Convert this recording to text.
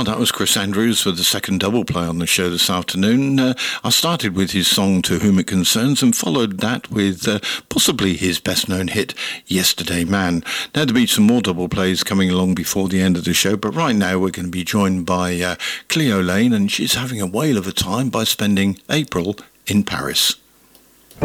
Well, that was Chris Andrews for the second double play on the show this afternoon. I started with his song To Whom It Concerns and followed that with possibly his best-known hit, Yesterday Man. Now, there'll be some more double plays coming along before the end of the show, but right now we're going to be joined by Cleo Lane, and she's having a whale of a time by spending April in Paris.